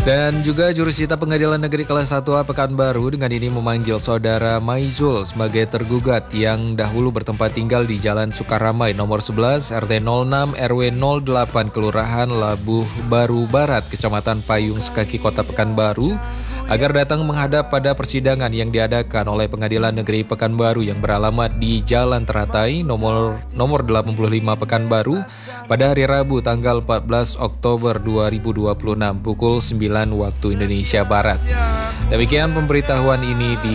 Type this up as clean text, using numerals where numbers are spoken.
Dan juga jurusita Pengadilan Negeri Kelas 1A Pekanbaru dengan ini memanggil saudara Maizul sebagai tergugat yang dahulu bertempat tinggal di Jalan Sukaramai nomor 11 RT 06 RW 08 Kelurahan Labuh Baru Barat Kecamatan Payung Sekaki Kota Pekanbaru agar datang menghadap pada persidangan yang diadakan oleh Pengadilan Negeri Pekanbaru yang beralamat di Jalan Teratai nomor 85 Pekanbaru pada hari Rabu tanggal 14 Oktober 2026 pukul 9 waktu Indonesia Barat. Demikian pemberitahuan ini